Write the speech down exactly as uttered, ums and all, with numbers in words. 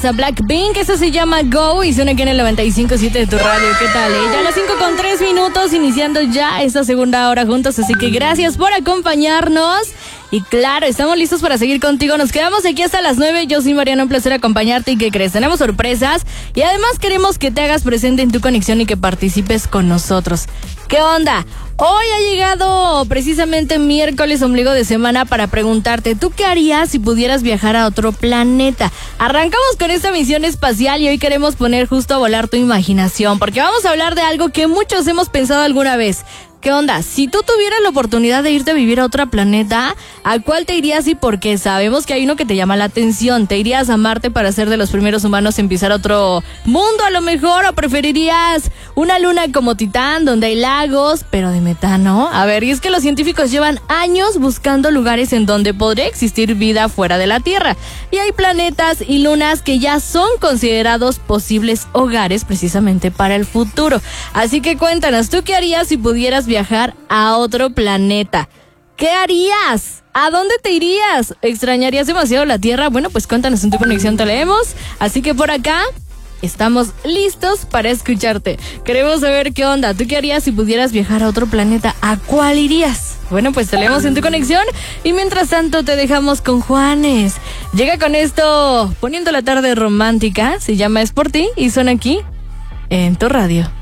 A Blackpink, eso se llama Go y suena aquí en el noventa y cinco punto siete de tu radio. ¿Qué tal? Eh? Ya a las cinco con tres minutos, iniciando ya esta segunda hora juntos, así que gracias por acompañarnos. Y claro, estamos listos para seguir contigo. Nos quedamos aquí hasta las nueve. Yo soy Mariana, un placer acompañarte. ¿Y qué crees? Tenemos sorpresas y además queremos que te hagas presente en tu conexión y que participes con nosotros. ¿Qué onda? Hoy ha llegado precisamente miércoles, ombligo de semana, para preguntarte, ¿tú qué harías si pudieras viajar a otro planeta? Arrancamos con esta misión espacial y hoy queremos poner justo a volar tu imaginación, porque vamos a hablar de algo que muchos hemos pensado alguna vez. ¿Qué onda? Si tú tuvieras la oportunidad de irte a vivir a otro planeta, ¿a cuál te irías y por qué? Sabemos que hay uno que te llama la atención. ¿Te irías a Marte para ser de los primeros humanos en pisar otro mundo a lo mejor? ¿O preferirías una luna como Titán, donde hay lagos, pero de metano? A ver, y es que los científicos llevan años buscando lugares en donde podría existir vida fuera de la Tierra. Y hay planetas y lunas que ya son considerados posibles hogares precisamente para el futuro. Así que cuéntanos, ¿tú qué harías si pudieras viajar a otro planeta? ¿Qué harías? ¿A dónde te irías? ¿Extrañarías demasiado la Tierra? Bueno, pues cuéntanos en tu conexión, te leemos. Así que por acá estamos listos para escucharte. Queremos saber qué onda. ¿Tú qué harías si pudieras viajar a otro planeta? ¿A cuál irías? Bueno, pues te leemos en tu conexión. Y mientras tanto te dejamos con Juanes. Llega con esto, poniendo la tarde romántica. Se llama Es por ti y suena aquí en tu radio.